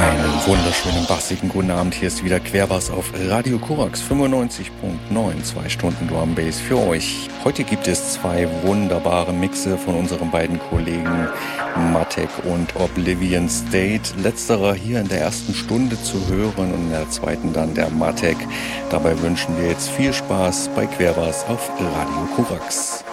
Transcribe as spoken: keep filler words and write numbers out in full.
Einen wunderschönen, bassigen guten Abend. Hier ist wieder Querbass auf Radio Korax fünfundneunzig Komma neun. Zwei Stunden Drum Bass für euch. Heute gibt es zwei wunderbare Mixe von unseren beiden Kollegen Matek und Oblivion State. Letzterer hier in der ersten Stunde zu hören und in der zweiten dann der Matek. Dabei wünschen wir jetzt viel Spaß bei Querbass auf Radio Korax.